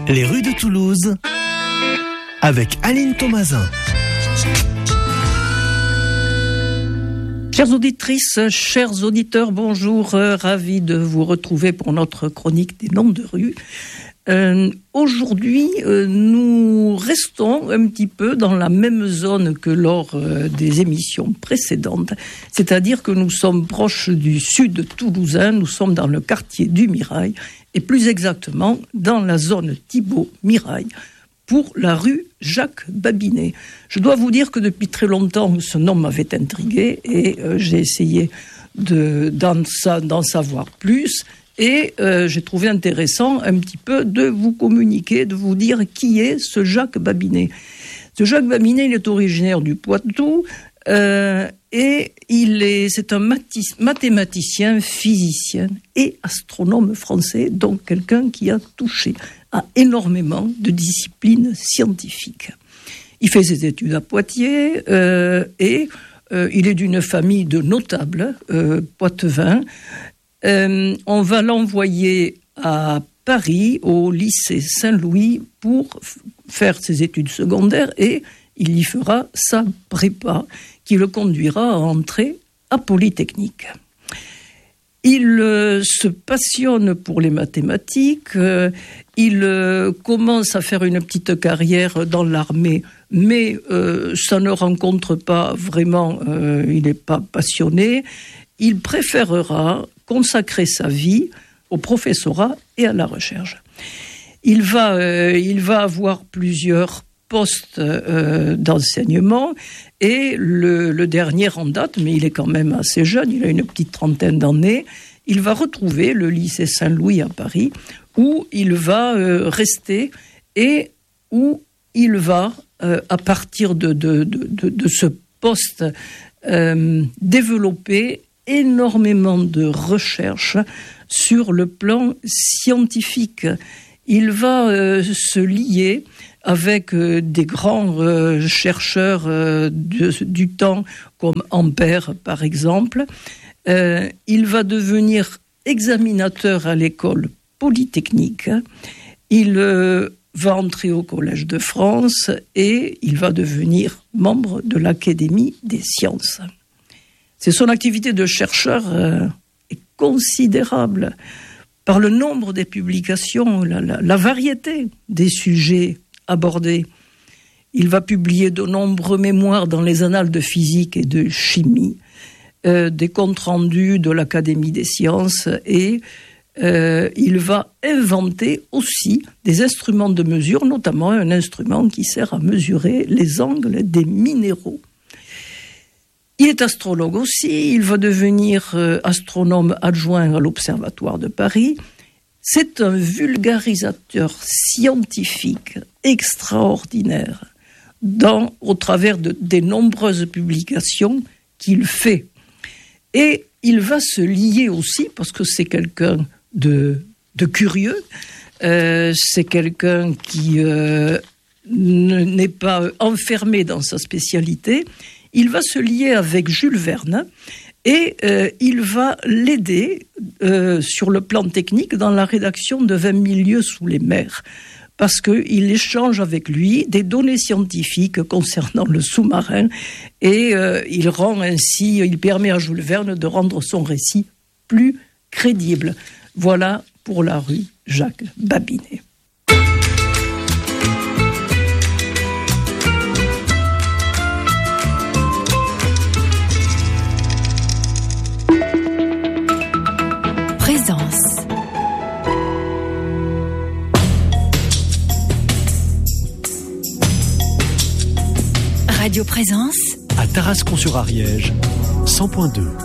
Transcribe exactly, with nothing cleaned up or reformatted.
Les rues de Toulouse avec Aline Thomasin. Chères auditrices, chers auditeurs, bonjour, euh, ravi de vous retrouver pour notre chronique des noms de rues. Euh, aujourd'hui, euh, nous restons un petit peu dans la même zone que lors euh, des émissions précédentes, c'est-à-dire que nous sommes proches du sud toulousain, nous sommes dans le quartier du Mirail, et plus exactement dans la zone Thibault-Mirail, pour la rue Jacques Babinet. Je dois vous dire que depuis très longtemps, ce nom m'avait intrigué et euh, j'ai essayé de, d'en, d'en savoir plus. Et euh, j'ai trouvé intéressant un petit peu de vous communiquer, de vous dire qui est ce Jacques Babinet. Ce Jacques Babinet, il est originaire du Poitou euh, et il est, c'est un mathis, mathématicien, physicien et astronome français, donc quelqu'un qui a touché à énormément de disciplines scientifiques. Il fait ses études à Poitiers euh, et euh, il est d'une famille de notables euh, poitevins. Euh, on va l'envoyer à Paris, au lycée Saint-Louis, pour f- faire ses études secondaires et il y fera sa prépa qui le conduira à entrer à Polytechnique. Il euh, se passionne pour les mathématiques, euh, il euh, commence à faire une petite carrière dans l'armée, mais euh, ça ne rencontre pas vraiment, euh, il n'est pas passionné. Il préférera consacrer sa vie au professorat et à la recherche. Il va, euh, il va avoir plusieurs postes euh, d'enseignement et le, le dernier en date, mais il est quand même assez jeune, il a une petite trentaine d'années, il va retrouver le lycée Saint-Louis à Paris où il va euh, rester et où il va, euh, à partir de, de, de, de, de ce poste, euh, développer énormément de recherches sur le plan scientifique. Il va euh, se lier avec euh, des grands euh, chercheurs euh, de, du temps, comme Ampère par exemple. Euh, il va devenir examinateur à l'école polytechnique. Il euh, va entrer au Collège de France et il va devenir membre de l'Académie des sciences. C'est son activité de chercheur euh, est considérable par le nombre des publications, la, la, la variété des sujets abordés. Il va publier de nombreux mémoires dans les annales de physique et de chimie, euh, des comptes rendus de l'Académie des sciences et euh, il va inventer aussi des instruments de mesure, notamment un instrument qui sert à mesurer les angles des minéraux. Il est astrologue aussi, il va devenir euh, astronome adjoint à l'Observatoire de Paris. C'est un vulgarisateur scientifique extraordinaire dans, au travers de, des nombreuses publications qu'il fait. Et il va se lier aussi, parce que c'est quelqu'un de, de curieux, euh, c'est quelqu'un qui euh, ne, n'est pas enfermé dans sa spécialité. Il va se lier avec Jules Verne et euh, il va l'aider euh, sur le plan technique dans la rédaction de vingt mille lieues sous les mers, parce qu'il échange avec lui des données scientifiques concernant le sous-marin et euh, il rend ainsi, il permet à Jules Verne de rendre son récit plus crédible. Voilà pour la rue Jacques Babinet. Présence. Radio Présence. À Tarascon-sur-Ariège, cent point deux.